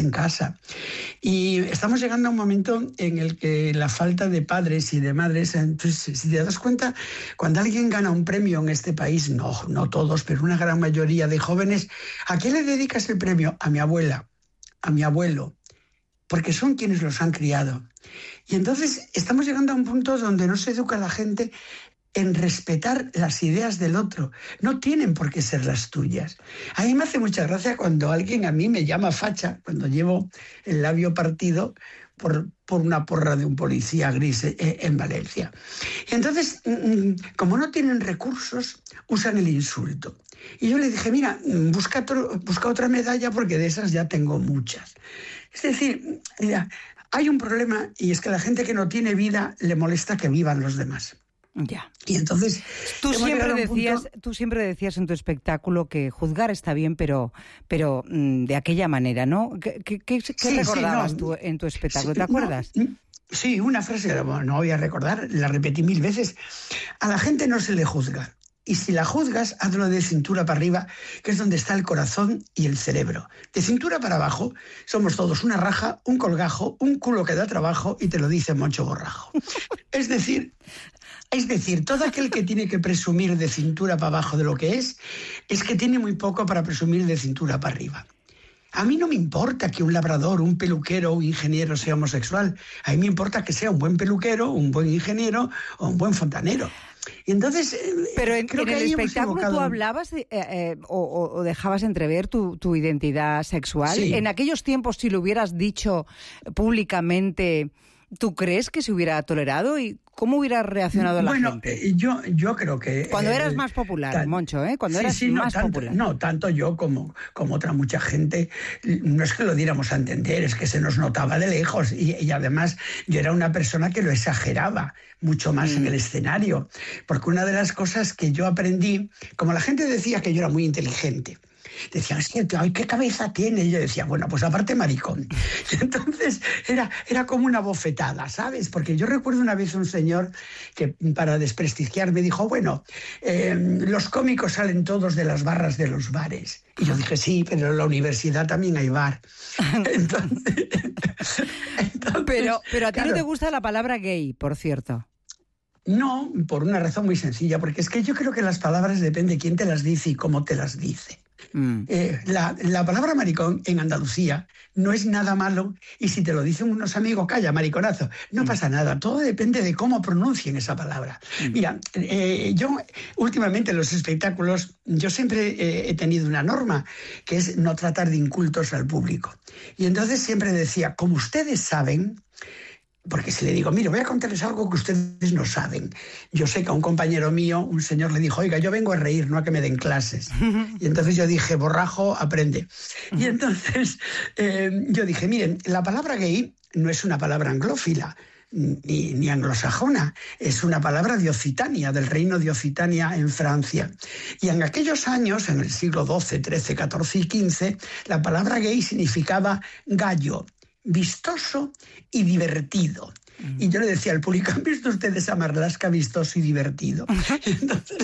en casa. Y estamos llegando a un momento en el que la falta de padres y de madres, entonces, si te das cuenta, cuando alguien gana un premio en este país, no todos, pero una gran mayoría de jóvenes, ¿a qué le dedicas el premio? A mi abuela, a mi abuelo, porque son quienes los han criado. Y entonces estamos llegando a un punto donde no se educa a la gente en respetar las ideas del otro. No tienen por qué ser las tuyas. A mí me hace mucha gracia cuando alguien a mí me llama facha, cuando llevo el labio partido por una porra de un policía gris en Valencia. Y entonces, como no tienen recursos, usan el insulto. Y yo le dije, mira, busca otra medalla porque de esas ya tengo muchas. Es decir, mira, hay un problema y es que a la gente que no tiene vida le molesta que vivan los demás. Ya. Y entonces tú siempre decías en tu espectáculo que juzgar está bien, pero de aquella manera, ¿no? ¿Qué recordabas tú en tu espectáculo? ¿Te acuerdas? Sí, una frase, no voy a recordar, la repetí 1000 veces. A la gente no se le juzga. Y si la juzgas, hazlo de cintura para arriba, que es donde está el corazón y el cerebro. De cintura para abajo, somos todos una raja, un colgajo, un culo que da trabajo y te lo dice Moncho Borrajo. Es decir, todo aquel que tiene que presumir de cintura para abajo de lo que es que tiene muy poco para presumir de cintura para arriba. A mí no me importa que un labrador, un peluquero o un ingeniero sea homosexual. A mí me importa que sea un buen peluquero, un buen ingeniero o un buen fontanero. Y entonces, pero en el espectáculo tú hablabas o dejabas entrever tu identidad sexual. Sí. En aquellos tiempos, si lo hubieras dicho públicamente, ¿tú crees que se hubiera tolerado? ¿Y cómo hubiera reaccionado la gente? Yo creo que... Cuando eras más popular, Moncho, ¿eh? Cuando eras más popular. No, tanto yo como otra mucha gente, no es que lo diéramos a entender, es que se nos notaba de lejos. Y además yo era una persona que lo exageraba mucho más en el escenario. Porque una de las cosas que yo aprendí, como la gente decía que yo era muy inteligente, decían, es que, ay, ¿qué cabeza tiene? Y yo decía, bueno, pues aparte maricón. Y entonces era como una bofetada, ¿sabes? Porque yo recuerdo una vez un señor que para desprestigiarme dijo, bueno, los cómicos salen todos de las barras de los bares. Y yo dije, sí, pero en la universidad también hay bar. Entonces, pero a ti no te gusta la palabra gay, por cierto. No, por una razón muy sencilla, porque es que yo creo que las palabras depende de quién te las dice y cómo te las dice. La palabra maricón en Andalucía no es nada malo y si te lo dicen unos amigos, calla, mariconazo, no pasa nada, todo depende de cómo pronuncien esa palabra. Mira, yo últimamente en los espectáculos, yo siempre he tenido una norma, que es no tratar de incultos al público. Y entonces siempre decía, como ustedes saben... Porque si le digo, mire, voy a contarles algo que ustedes no saben. Yo sé que a un compañero mío, un señor le dijo, oiga, yo vengo a reír, no a que me den clases. Y entonces yo dije, Borrajo, aprende. Y entonces yo dije, miren, la palabra gay no es una palabra anglófila, ni anglosajona, es una palabra de Occitania, del reino de Occitania en Francia. Y en aquellos años, en el siglo XII, XIII, XIV y XV, la palabra gay significaba gallo, vistoso y divertido. Y yo le decía al público, ¿han visto ustedes a Marlaska vistoso y divertido? Entonces...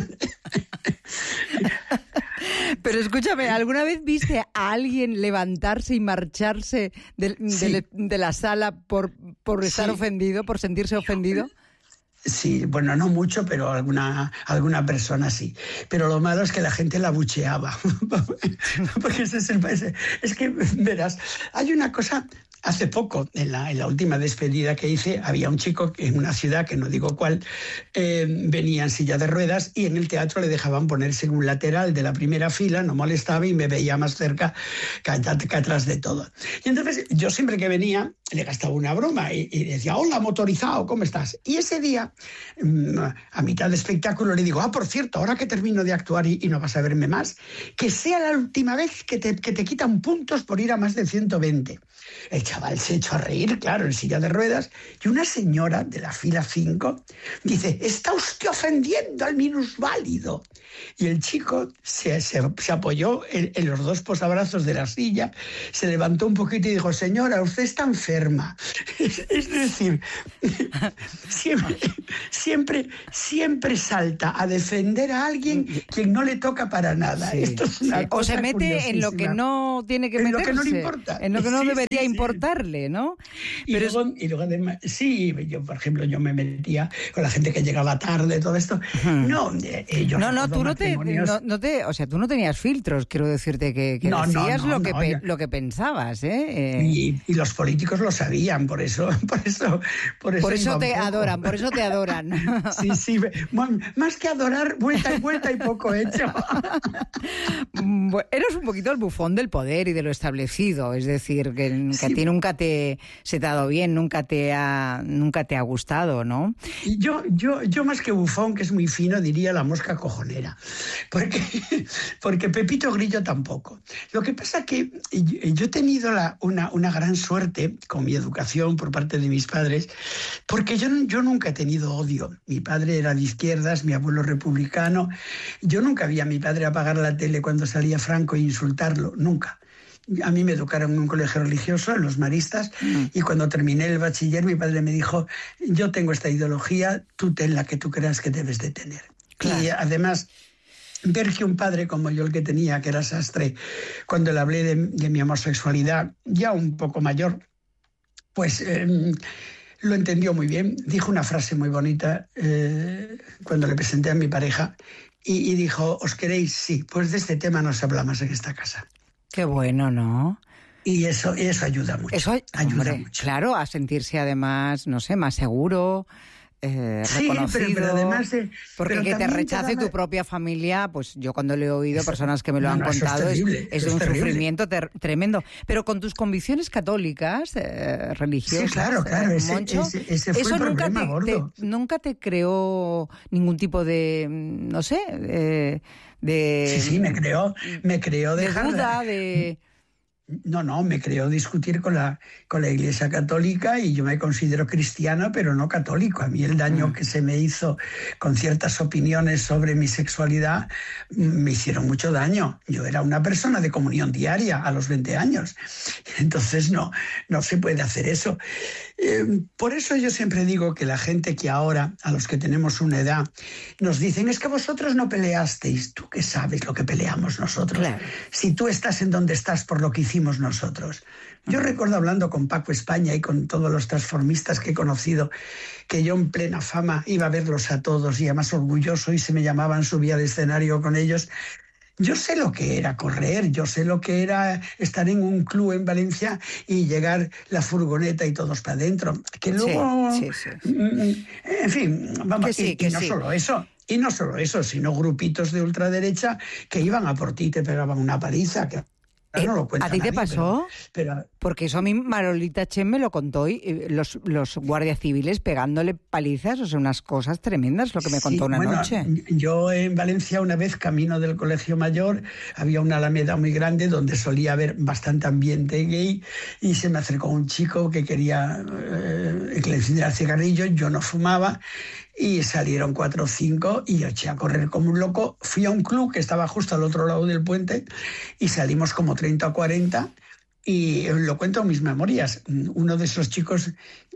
Pero escúchame, ¿alguna vez viste a alguien levantarse y marcharse de la sala por estar ofendido, por sentirse ofendido? Sí, bueno, no mucho, pero alguna persona sí. Pero lo malo es que la gente la bucheaba. Porque es que, verás, hay una cosa... Hace poco, en la última despedida que hice, había un chico en una ciudad, que no digo cuál, venía en silla de ruedas y en el teatro le dejaban ponerse en un lateral de la primera fila, no molestaba y me veía más cerca que atrás de todo. Y entonces yo siempre que venía le gastaba una broma y decía, hola, motorizado, ¿cómo estás? Y ese día, a mitad de espectáculo, le digo, por cierto, ahora que termino de actuar y no vas a verme más, que sea la última vez que te quitan puntos por ir a más de 120. El chaval se echó a reír, claro, en silla de ruedas, y una señora de la fila 5 dice, está usted ofendiendo al minusválido. Y el chico se apoyó en los dos posabrazos de la silla, se levantó un poquito y dijo, señora, usted está enferma. enferma. Es decir, siempre salta a defender a alguien quien no le toca para nada. Sí, Esto es una cosa o se mete en lo que no tiene que meterse, en lo que no le importa, en lo que no debería importarle, ¿no? Pero y luego además, sí, yo por ejemplo, yo me metía con la gente que llegaba tarde, todo esto. No, tú o sea, tú no tenías filtros, quiero decirte que decías lo que pensabas, ¿eh? Y los políticos lo sabían, por eso te adoran, por eso te adoran. Sí, más que adorar, vuelta y poco hecho. Eres un poquito el bufón del poder y de lo establecido, es decir, que a ti nunca se te ha dado bien, nunca te ha gustado, ¿no? Yo más que bufón, que es muy fino, diría la mosca cojonera, porque Pepito Grillo tampoco. Lo que pasa que yo he tenido una gran suerte con mi educación por parte de mis padres, porque yo nunca he tenido odio. Mi padre era de izquierdas, mi abuelo republicano. Yo nunca vi a mi padre apagar la tele cuando salía Franco e insultarlo, nunca. A mí me educaron en un colegio religioso, en los maristas, y cuando terminé el bachiller mi padre me dijo: yo tengo esta ideología, tú ten la que tú creas que debes de tener. Claro. Y además, ver que un padre como yo, el que tenía, que era sastre, cuando le hablé de mi homosexualidad, ya un poco mayor, pues lo entendió muy bien. Dijo una frase muy bonita cuando le presenté a mi pareja y dijo: ¿os queréis? Sí, pues de este tema no se habla más en esta casa. Qué bueno, ¿no? Y eso ayuda mucho. Eso ayuda mucho. Claro, a sentirse además, no sé, más seguro, reconocido. Sí, pero además... porque que te rechace tu propia familia, pues yo cuando lo he oído, personas que me lo han contado, es de un sufrimiento tremendo. Pero con tus convicciones católicas, religiosas, sí, claro, Moncho, ese fue el problema gordo. ¿Nunca te creó ningún tipo de, no sé... Sí, me creó dejar... De duda, No, me creó discutir con la Iglesia Católica, y yo me considero cristiano, pero no católico. A mí el daño que se me hizo con ciertas opiniones sobre mi sexualidad me hicieron mucho daño. Yo era una persona de comunión diaria a los 20 años. Entonces no se puede hacer eso. Por eso yo siempre digo que la gente que ahora, a los que tenemos una edad, nos dicen: es que vosotros no peleasteis. ¿Tú qué sabes lo que peleamos nosotros? Claro. Si tú estás en donde estás por lo que hicimos nosotros. Yo recuerdo, hablando con Paco España y con todos los transformistas que he conocido, que yo en plena fama iba a verlos a todos, y además orgulloso, y se me llamaban, subía al escenario con ellos. Yo sé lo que era correr, yo sé lo que era estar en un club en Valencia y llegar la furgoneta y todos para adentro. Que luego... Sí. En fin, vamos, solo eso. Y no solo eso, sino grupitos de ultraderecha que iban a por ti y te pegaban una paliza. Que no lo cuenta ¿A ti te pasó? Pero... Porque eso a mí Marolita Chen me lo contó, y los guardias civiles pegándole palizas, o sea, unas cosas tremendas, lo que me contó una noche. Yo en Valencia, una vez, camino del Colegio Mayor, había una alameda muy grande donde solía haber bastante ambiente gay, y se me acercó un chico que quería que le encendiera el cigarrillo. Yo no fumaba, y salieron 4 o 5 y yo eché a correr como un loco. Fui a un club que estaba justo al otro lado del puente y salimos como 30 o 40, y lo cuento en mis memorias. Uno de esos chicos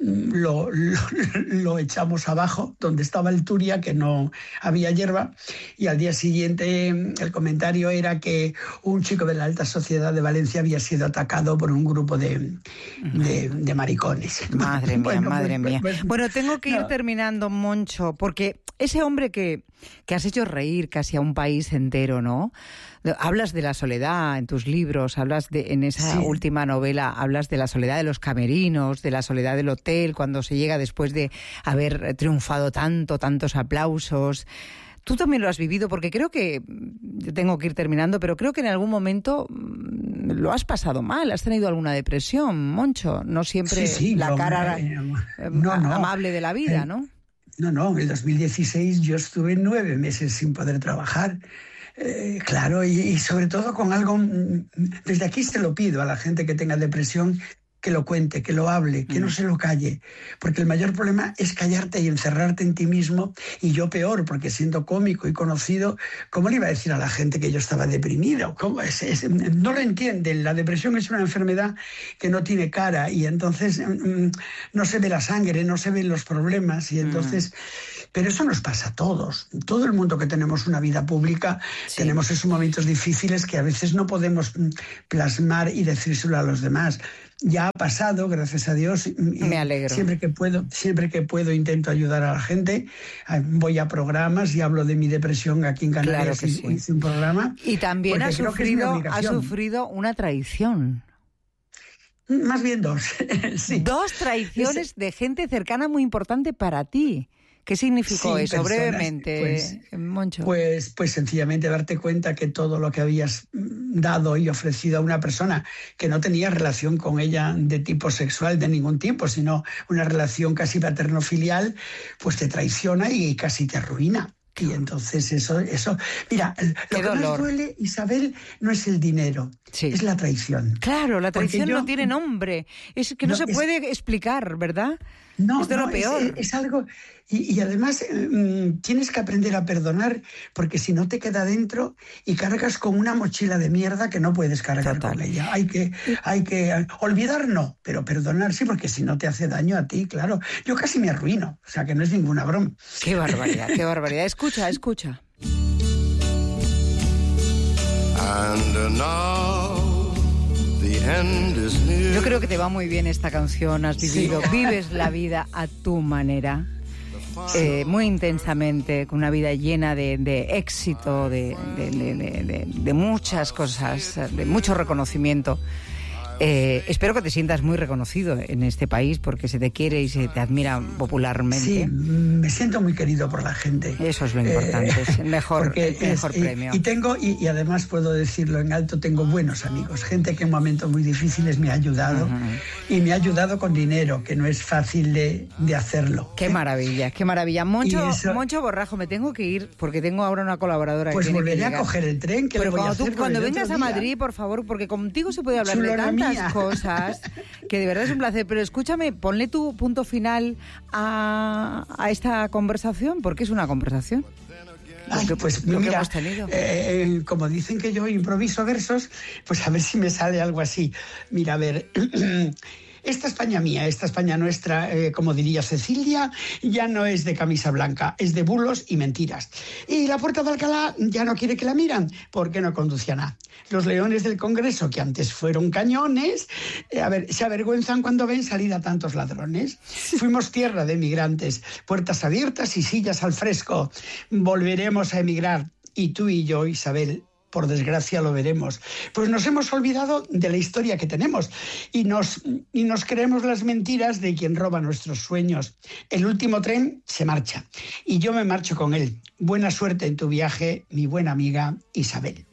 lo echamos abajo, donde estaba el Turia, que no había hierba, y al día siguiente el comentario era que un chico de la alta sociedad de Valencia había sido atacado por un grupo de maricones. Madre mía. Bueno, tengo que ir terminando, Moncho, porque ese hombre que has hecho reír casi a un país entero, ¿no? Hablas de la soledad en tus libros, en esa última novela, hablas de la soledad de los camerinos, de la soledad del hotel, cuando se llega después de haber triunfado tantos aplausos. Tú también lo has vivido, porque creo que, yo tengo que ir terminando, pero creo que en algún momento lo has pasado mal, has tenido alguna depresión, Moncho, no siempre la cara amable de la vida, ¿no? No, en el 2016 yo estuve 9 meses sin poder trabajar. Claro, y sobre todo con algo, desde aquí se lo pido a la gente que tenga depresión, que lo cuente, que lo hable, que no se lo calle. Porque el mayor problema es callarte y encerrarte en ti mismo. Y yo peor, porque siendo cómico y conocido, ¿cómo le iba a decir a la gente que yo estaba deprimido? No lo entienden. La depresión es una enfermedad que no tiene cara y entonces no se ve la sangre, no se ven los problemas y entonces... Pero eso nos pasa a todos. Todo el mundo que tenemos una vida pública tenemos esos momentos difíciles que a veces no podemos plasmar y decírselo a los demás. Ya ha pasado, gracias a Dios. Me alegro. Siempre que puedo intento ayudar a la gente. Voy a programas y hablo de mi depresión aquí en Canarias. Claro que sí. Hice un programa. Y también ha sufrido una traición. Más bien dos. Sí. 2 traiciones de gente cercana muy importante para ti. ¿Qué significó eso, brevemente, Moncho? Pues sencillamente darte cuenta que todo lo que habías dado y ofrecido a una persona que no tenía relación con ella de tipo sexual de ningún tipo, sino una relación casi paterno-filial, pues te traiciona y casi te arruina. Y entonces eso mira, lo que más duele, Isabel, no es el dinero, es la traición. Claro, la traición no tiene nombre, es que no se puede explicar, ¿verdad? No, es de lo peor. Es algo... Y además tienes que aprender a perdonar, porque si no te queda dentro y cargas con una mochila de mierda que no puedes cargar con ella. Hay que olvidar, no, pero perdonar sí, porque si no te hace daño a ti, claro. Yo casi me arruino, o sea que no es ninguna broma. Qué barbaridad, qué barbaridad. Escucha. And now the end is near. Yo creo que te va muy bien esta canción, vives la vida a tu manera. Muy intensamente, con una vida llena de éxito, de muchas cosas, de mucho reconocimiento. Espero que te sientas muy reconocido en este país porque se te quiere y se te admira popularmente. Sí, me siento muy querido por la gente. Eso es lo importante, es el mejor premio. Y además puedo decirlo en alto, tengo buenos amigos, gente que en momentos muy difíciles me ha ayudado y me ha ayudado con dinero, que no es fácil de hacerlo. Qué maravilla, qué maravilla. Moncho Borrajo, me tengo que ir porque tengo ahora una colaboradora. Pues volveré a coger el tren. Pero cuando vengas a Madrid, por favor, porque contigo se puede hablar de tantas cosas que de verdad es un placer. Pero escúchame, ponle tu punto final a esta conversación, porque es una conversación. Pues mira, hemos tenido. Como dicen que yo improviso versos, pues a ver si me sale algo así. Mira, a ver... Esta España mía, esta España nuestra, como diría Cecilia, ya no es de camisa blanca, es de bulos y mentiras. Y la Puerta de Alcalá ya no quiere que la miran, porque no conducían a. Los leones del Congreso, que antes fueron cañones, se avergüenzan cuando ven salir a tantos ladrones. Fuimos tierra de emigrantes, puertas abiertas y sillas al fresco. Volveremos a emigrar, y tú y yo, Isabel, por desgracia lo veremos. Pues nos hemos olvidado de la historia que tenemos y nos creemos las mentiras de quien roba nuestros sueños. El último tren se marcha y yo me marcho con él. Buena suerte en tu viaje, mi buena amiga Isabel.